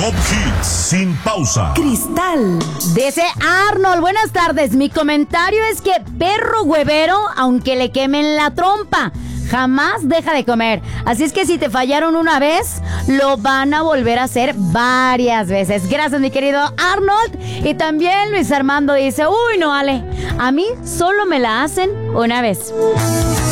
Top Hits sin pausa. Cristal. Dice Arnold, buenas tardes. Mi comentario es que perro huevero, aunque le quemen la trompa, jamás deja de comer. Así es que si te fallaron una vez, lo van a volver a hacer varias veces. Gracias, mi querido Arnold. Y también Luis Armando dice, uy, no, Ale, a mí solo me la hacen una vez.